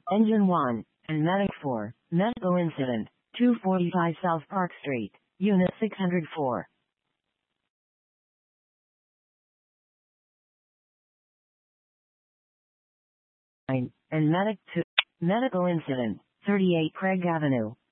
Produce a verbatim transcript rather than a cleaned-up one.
Engine one, and Medic four, medical incident, two forty-five South Park Street, Unit six hundred four. And Medic two, medical incident, thirty-eight Craig Avenue,